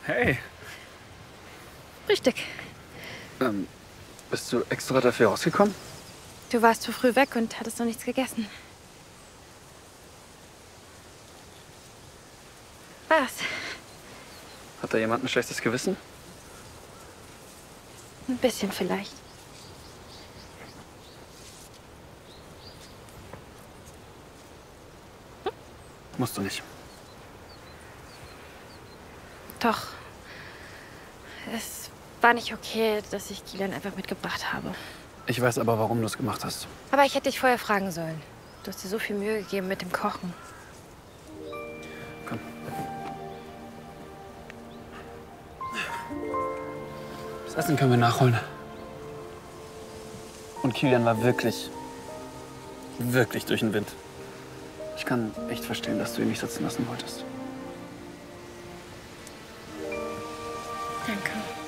Hey, Frühstück. bist du extra dafür rausgekommen? Du warst zu früh weg und hattest noch nichts gegessen. Was? Hat da jemand ein schlechtes Gewissen? Ein bisschen vielleicht. Musst du nicht. Doch. Es war nicht okay, dass ich Kilian einfach mitgebracht habe. Ich weiß aber, warum du es gemacht hast. Aber ich hätte dich vorher fragen sollen. Du hast dir so viel Mühe gegeben mit dem Kochen. Komm. Das Essen können wir nachholen. Und Kilian war wirklich durch den Wind. Ich kann echt verstehen, dass du ihn nicht sitzen lassen wolltest. Danke.